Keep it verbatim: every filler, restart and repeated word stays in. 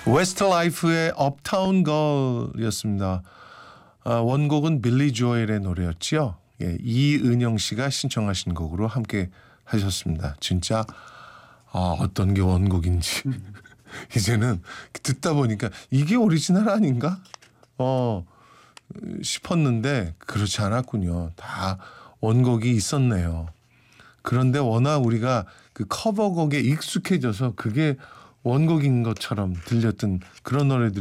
웨스트라이프의 업타운 걸이었습니다. 아, 원곡은 빌리 조엘의 노래였죠. 예, 이은영 씨가 신청하신 곡으로 함께 하셨습니다. 진짜 아, 어떤 게 원곡인지 이제는 듣다 보니까 이게 오리지널 아닌가? 어 싶었는데 그렇지 않았군요. 다 원곡이 있었네요. 그런데 워낙 우리가 그 커버곡에 익숙해져서 그게 원곡인 것처럼 들렸던 그런 노래들이